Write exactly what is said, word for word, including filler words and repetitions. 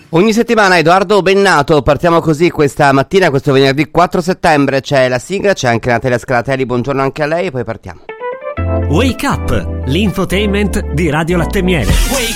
Ogni settimana Edoardo Bennato, partiamo così questa mattina, questo venerdì quattro settembre, c'è la sigla, c'è anche Natalia Scalatelli, buongiorno anche a lei e poi partiamo. Wake Up, l'infotainment di Radio Latte Miele. Wake